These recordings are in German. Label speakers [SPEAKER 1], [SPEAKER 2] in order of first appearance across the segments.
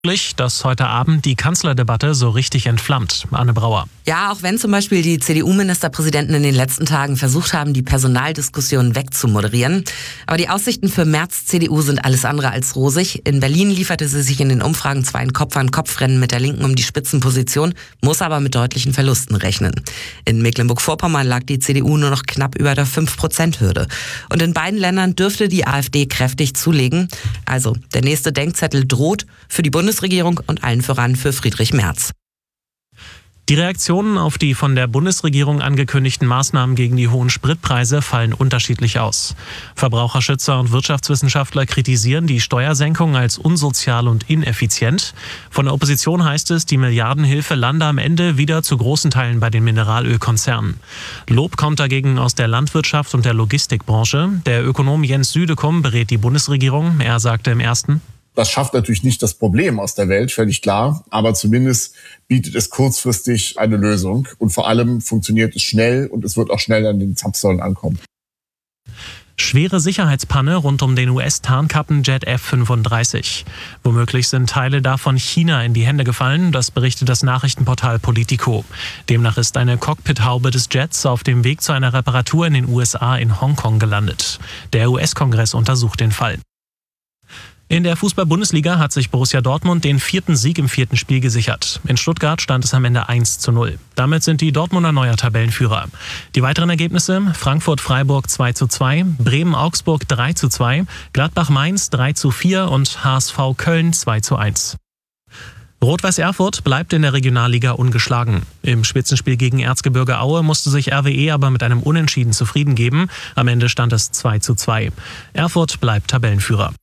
[SPEAKER 1] Dass heute Abend die Kanzlerdebatte so richtig entflammt. Anne Brauer.
[SPEAKER 2] Ja, auch wenn zum Beispiel die CDU-Ministerpräsidenten in den letzten Tagen versucht haben, die Personaldiskussion wegzumoderieren. Aber die Aussichten für Merz CDU sind alles andere als rosig. In Berlin lieferte sie sich in den Umfragen zwar ein Kopf-an-Kopf-Rennen mit der Linken um die Spitzenposition, muss aber mit deutlichen Verlusten rechnen. In Mecklenburg-Vorpommern lag die CDU nur noch knapp über der 5%-Hürde. Und in beiden Ländern dürfte die AfD kräftig zulegen. Also, der nächste Denkzettel droht für die Bundesregierung und allen voran für Friedrich Merz.
[SPEAKER 1] Die Reaktionen auf die von der Bundesregierung angekündigten Maßnahmen gegen die hohen Spritpreise fallen unterschiedlich aus. Verbraucherschützer und Wirtschaftswissenschaftler kritisieren die Steuersenkung als unsozial und ineffizient. Von der Opposition heißt es, die Milliardenhilfe lande am Ende wieder zu großen Teilen bei den Mineralölkonzernen. Lob kommt dagegen aus der Landwirtschaft und der Logistikbranche. Der Ökonom Jens Südekum berät die Bundesregierung. Er sagte im Ersten:
[SPEAKER 3] Das schafft natürlich nicht das Problem aus der Welt, völlig klar. Aber zumindest bietet es kurzfristig eine Lösung. Und vor allem funktioniert es schnell und es wird auch schnell an den Zapfsäulen ankommen.
[SPEAKER 1] Schwere Sicherheitspanne rund um den US-Tarnkappenjet F-35. Womöglich sind Teile davon China in die Hände gefallen, das berichtet das Nachrichtenportal Politico. Demnach ist eine Cockpithaube des Jets auf dem Weg zu einer Reparatur in den USA in Hongkong gelandet. Der US-Kongress untersucht den Fall. In der Fußball-Bundesliga hat sich Borussia Dortmund den 4. Sieg im 4. Spiel gesichert. In Stuttgart stand es am Ende 1:0. Damit sind die Dortmunder neuer Tabellenführer. Die weiteren Ergebnisse: Frankfurt-Freiburg 2:2, Bremen-Augsburg 3:2, Gladbach-Mainz 3:4 und HSV-Köln 2:1. Rot-Weiß Erfurt bleibt in der Regionalliga ungeschlagen. Im Spitzenspiel gegen Erzgebirge Aue musste sich RWE aber mit einem Unentschieden zufrieden geben. Am Ende stand es 2:2. Erfurt bleibt Tabellenführer.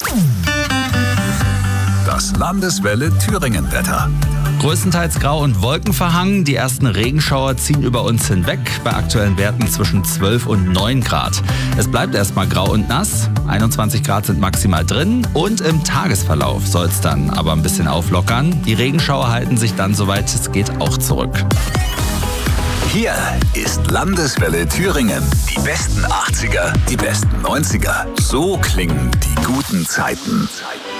[SPEAKER 4] Das Landeswelle Thüringen-Wetter.
[SPEAKER 5] Größtenteils grau und wolkenverhangen. Die ersten Regenschauer ziehen über uns hinweg. Bei aktuellen Werten zwischen 12 und 9 Grad. Es bleibt erstmal grau und nass. 21 Grad sind maximal drin. Und im Tagesverlauf soll es dann aber ein bisschen auflockern. Die Regenschauer halten sich dann, soweit es geht, auch zurück.
[SPEAKER 4] Hier ist Landeswelle Thüringen. Die besten 80er, die besten 90er. So klingen die guten Zeiten.